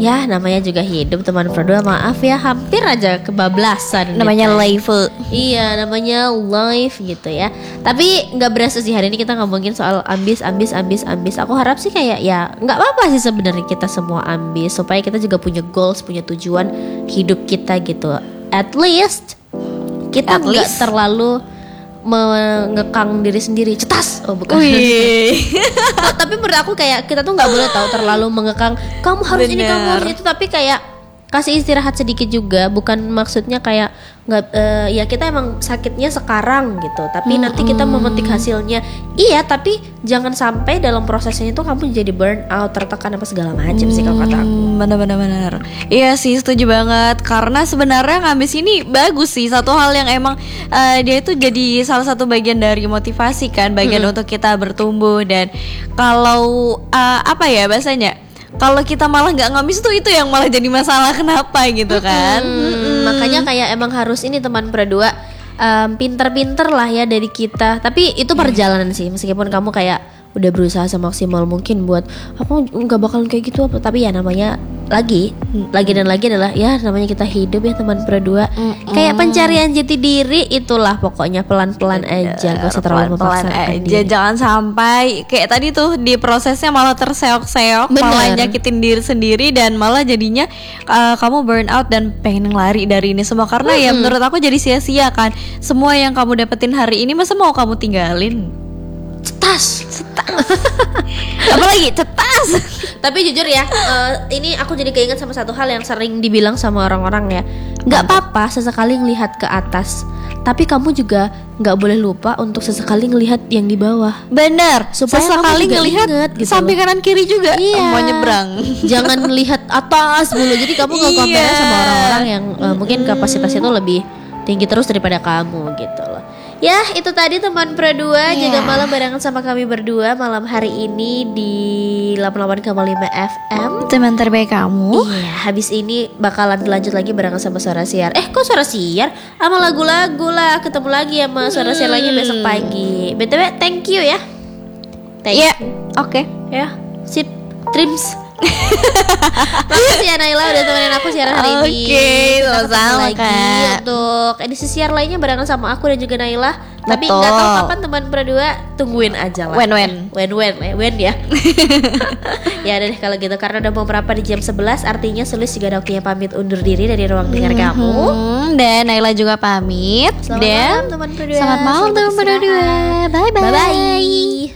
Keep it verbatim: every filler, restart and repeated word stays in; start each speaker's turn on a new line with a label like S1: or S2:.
S1: Ya namanya juga hidup teman berdua. Maaf ya hampir aja kebablasan.
S2: Namanya
S1: gitu.
S2: live.
S1: Iya namanya live gitu ya. Tapi gak berasa sih hari ini kita ngomongin soal ambis ambis ambis ambis. Aku harap sih kayak ya gak apa-apa sih sebenarnya kita semua ambis, supaya kita juga punya goals, punya tujuan hidup kita gitu. At least kita
S2: At
S1: nggak
S2: least.
S1: terlalu mengekang diri sendiri. Cetas. Oh bukan. Oh, tapi menurut aku kayak kita tuh nggak boleh tahu terlalu mengekang. Kamu harus ini, kamu harus itu. Tapi kayak kasih istirahat sedikit juga. Bukan maksudnya kayak nggak. Uh, ya kita emang sakitnya sekarang gitu. Tapi hmm, nanti kita memetik hasilnya. Iya. Tapi jangan sampai dalam prosesnya itu kamu jadi burn out, tertekan apa segala macam hmm, sih kalau kata aku.
S2: Bener-bener. Iya sih, setuju banget. Karena sebenarnya ngambis ini bagus sih. Satu hal yang emang uh, dia itu jadi salah satu bagian dari motivasi kan, bagian hmm. untuk kita bertumbuh. Dan kalau uh, apa ya bahasanya, kalau kita malah nggak ngambis tuh itu yang malah jadi masalah. Kenapa gitu kan?
S1: Hmm, hmm. Makanya kayak emang harus ini teman berdua um, pinter-pinter lah ya dari kita. Tapi itu perjalanan hmm. sih. Meskipun kamu kayak udah berusaha semaksimal mungkin buat aku nggak bakalan kayak gitu apa, tapi ya namanya lagi hmm. lagi dan lagi adalah ya namanya kita hidup ya teman berdua. hmm. Kayak pencarian jati diri itulah pokoknya, pelan-pelan aja, gak usah terlalu memaksakan diri.
S2: Jangan sampai kayak tadi tuh di prosesnya malah terseok-seok, malah nyakitin diri sendiri dan malah jadinya uh, kamu burn out dan pengen lari dari ini semua. Karena hmm. ya menurut aku jadi sia-sia kan. Semua yang kamu dapetin hari ini masa mau kamu tinggalin?
S1: Cetas,
S2: cetas. Apalagi cetas.
S1: Tapi jujur ya, uh, ini aku jadi keinget sama satu hal yang sering dibilang sama orang-orang ya. Gak apa-apa sesekali ngelihat ke atas, tapi kamu juga gak boleh lupa untuk sesekali ngelihat yang di bawah.
S2: Bener.
S1: Supaya
S2: sesekali ngelihat gitu sampai kanan kiri juga.
S1: Iya.
S2: Mau nyebrang.
S1: Jangan melihat atas dulu. Jadi kamu gak compare iya. sama orang-orang yang uh, mungkin kapasitasnya tuh lebih tinggi terus daripada kamu gitu loh. Ya itu tadi teman berdua, yeah. Jaga malam barengan sama kami berdua malam hari ini di delapan puluh delapan koma lima F M,
S2: teman terbaik kamu.
S1: Iya, habis ini bakalan lanjut lagi barengan sama Suara Siar. Eh kok Suara Siar? Sama lagu-lagu lah. Ketemu lagi sama Suara Siar lagi besok pagi. B T W thank you ya.
S2: Thank yeah. you. Oke okay.
S1: Ya sip. Trims. Makasih ya Naila udah temenin aku siaran hari
S2: okay,
S1: ini.
S2: Oke, sama-sama
S1: lagi untuk edisi siar lainnya barengan sama aku dan juga Naila.
S2: Betul.
S1: Tapi nggak tahu kapan teman berdua, tungguin aja lah.
S2: Wen wen,
S1: wen wen, wen ya. Ya deh kalau gitu, karena udah mau berapa di jam sebelas, artinya Sulis juga ada waktunya pamit undur diri dari ruang dengar mm-hmm. kamu.
S2: Dan Naila juga pamit.
S1: Selamat
S2: dan
S1: malam teman berdua.
S2: Selamat malam teman berdua. Bye bye.
S1: Bye bye.